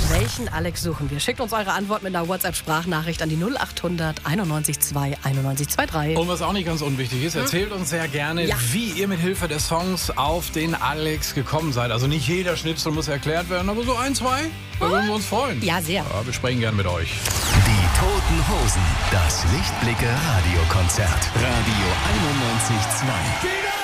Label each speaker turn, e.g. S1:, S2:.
S1: Welchen Alex suchen wir? Schickt uns eure Antwort mit einer WhatsApp-Sprachnachricht an die 0800 91 2 91 23.
S2: Und was auch nicht ganz unwichtig ist, erzählt uns sehr gerne, wie ihr mit Hilfe des Songs auf den Alex gekommen seid. Also nicht jeder Schnipsel muss erklärt werden, aber so ein, zwei, da würden wir uns freuen.
S1: Ja, sehr.
S2: Ja, wir sprechen gern mit euch.
S3: Die Toten Hosen, das Lichtblicke Radiokonzert. Radio 91.2.